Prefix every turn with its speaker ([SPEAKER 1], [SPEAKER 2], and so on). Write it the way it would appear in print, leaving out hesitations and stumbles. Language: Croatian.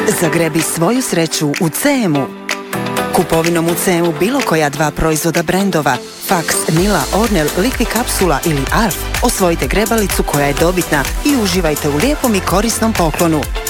[SPEAKER 1] Zagrebi svoju sreću u CM-u. Kupovinom u CM-u bilo koja 2 proizvoda brendova Fax, Nila, Ornel, Liqui Kapsula ili Arf osvojite grebalicu koja je dobitna i uživajte u lijepom i korisnom poklonu.